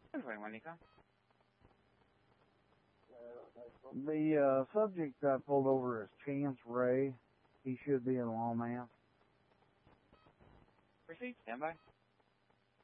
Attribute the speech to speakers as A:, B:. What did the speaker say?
A: The subject I pulled over is Chance Ray. He should be in Lawman.
B: Proceed, stand by.